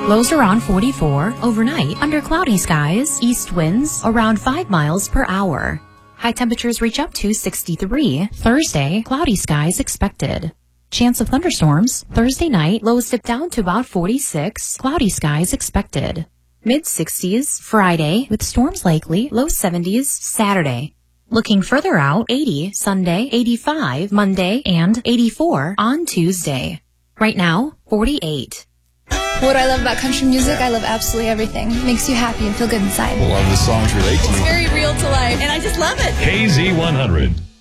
Lows around 44. Overnight, under cloudy skies, east winds around 5 miles per hour. High temperatures reach up to 63. Thursday, cloudy skies expected. Chance of thunderstorms. Thursday night, lows dip down to about 46. Cloudy skies expected. Mid-60s Friday, with storms likely. Low 70s Saturday. Looking further out, 80 Sunday, 85 Monday, and 84 on Tuesday. Right now, 48. What I love about country music, I love absolutely everything. It makes you happy and feel good inside. A lot of the songs relate to you. It's very real to life, and I just love it. KZ100.